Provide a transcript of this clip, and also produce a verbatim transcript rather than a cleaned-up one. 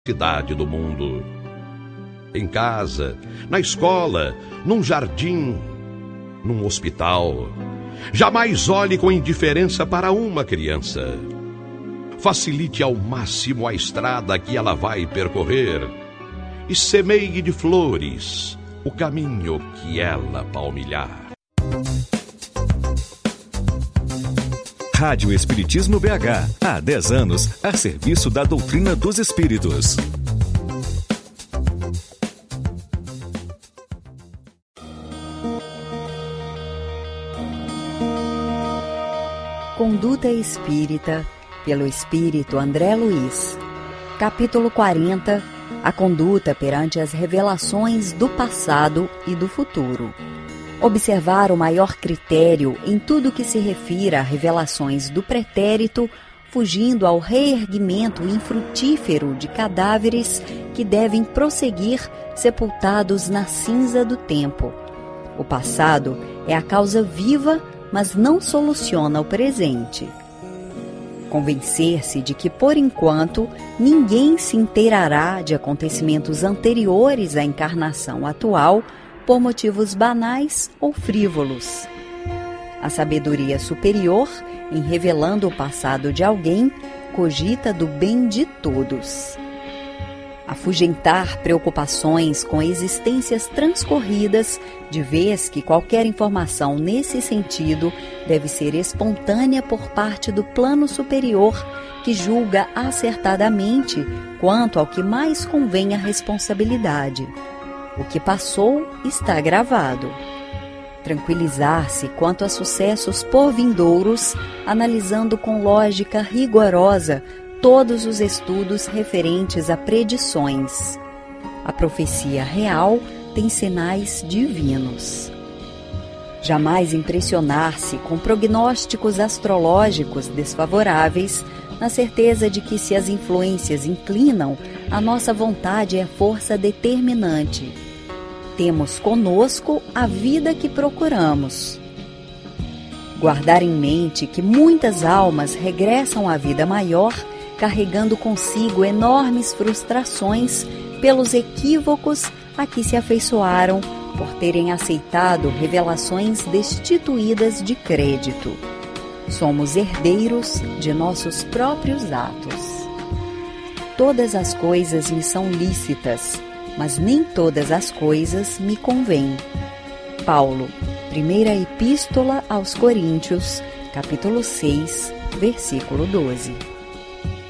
cidade do mundo. Em casa, na escola, num jardim, num hospital. Jamais olhe com indiferença para uma criança. Facilite ao máximo a estrada que ela vai percorrer e semeie de flores o caminho que ela palmilhar. Rádio Espiritismo B H, há dez anos, a serviço da doutrina dos espíritos. Conduta Espírita, pelo Espírito André Luiz. Capítulo quarenta. A conduta perante as revelações do passado e do futuro. Observar o maior critério em tudo que se refira a revelações do pretérito, fugindo ao reerguimento infrutífero de cadáveres que devem prosseguir sepultados na cinza do tempo. O passado é a causa viva, mas não soluciona o presente. Convencer-se de que, por enquanto, ninguém se inteirará de acontecimentos anteriores à encarnação atual por motivos banais ou frívolos. A sabedoria superior, em revelando o passado de alguém, cogita do bem de todos. Afugentar preocupações com existências transcorridas, de vez que qualquer informação nesse sentido deve ser espontânea por parte do plano superior, que julga acertadamente quanto ao que mais convém à responsabilidade. O que passou está gravado. Tranquilizar-se quanto a sucessos por vindouros, analisando com lógica rigorosa todos os estudos referentes a predições. A profecia real tem sinais divinos. Jamais impressionar-se com prognósticos astrológicos desfavoráveis, na certeza de que, se as influências inclinam, a nossa vontade é força determinante. Temos conosco a vida que procuramos. Guardar em mente que muitas almas regressam à vida maior, carregando consigo enormes frustrações pelos equívocos a que se afeiçoaram por terem aceitado revelações destituídas de crédito. Somos herdeiros de nossos próprios atos. Todas as coisas me são lícitas, mas nem todas as coisas me convêm. Paulo, primeira Epístola aos Coríntios, capítulo seis, versículo doze.